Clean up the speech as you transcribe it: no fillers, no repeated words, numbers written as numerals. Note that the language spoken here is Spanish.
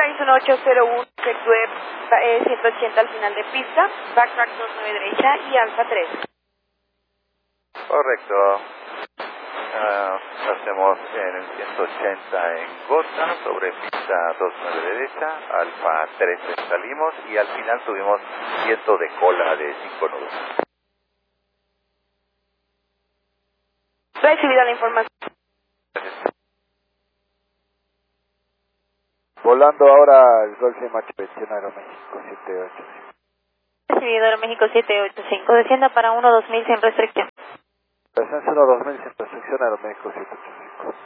Paris 1801, efectúe 180 al final de pista, backtrack 29 derecha y alfa 3. Correcto. Hacemos en el 180 en gota, sobre pista 29 derecha, alfa 3 salimos y al final tuvimos viento de cola de 5 nudos. Recibida la información. Volando ahora el Golf Macho 21 Aeroméxico 785. Recibido Aeroméxico 785, descienda para 1-2000 sin restricción. Descenso 1-2000 sin restricción Aeroméxico 785.